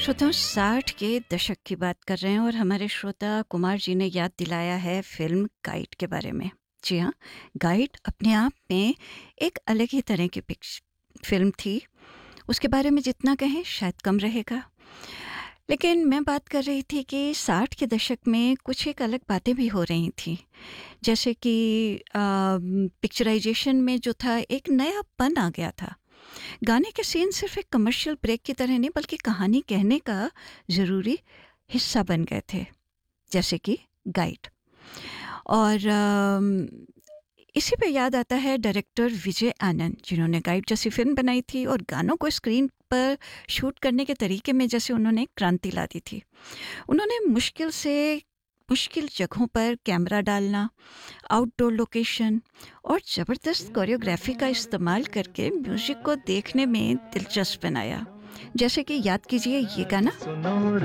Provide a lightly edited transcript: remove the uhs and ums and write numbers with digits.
श्रोताओं 60 के दशक की बात कर रहे हैं और हमारे श्रोता कुमार जी ने याद दिलाया है फिल्म गाइड के बारे में। जी हाँ, गाइड अपने आप में एक अलग ही तरह की फिल्म थी। उसके बारे में जितना कहें शायद कम रहेगा। लेकिन मैं बात कर रही थी कि 60 के दशक में कुछ एक अलग बातें भी हो रही थी। जैसे कि पिक्चराइजेशन में जो था एक नयापन आ गया था। गाने के सीन सिर्फ एक कमर्शियल ब्रेक की तरह नहीं बल्कि कहानी कहने का ज़रूरी हिस्सा बन गए थे, जैसे कि गाइड। और इसी पे याद आता है डायरेक्टर विजय आनंद, जिन्होंने गाइड जैसी फिल्म बनाई थी और गानों को स्क्रीन पर शूट करने के तरीके में जैसे उन्होंने क्रांति ला दी थी। उन्होंने मुश्किल जगहों पर कैमरा डालना, आउटडोर लोकेशन और ज़बरदस्त कोरियोग्राफी का इस्तेमाल करके म्यूज़िक को देखने में दिलचस्प बनाया। जैसे कि याद कीजिए ये गाना।